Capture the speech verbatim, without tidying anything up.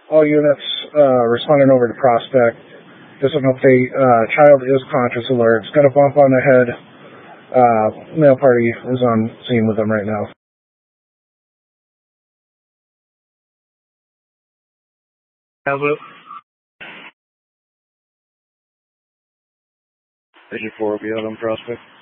All units uh, responding over to Prospect. Just an update. Uh, child is conscious alert. It's got a bump on the head. Uh, male party is on scene with them right now. How's it? Agent four will be out on Prospect.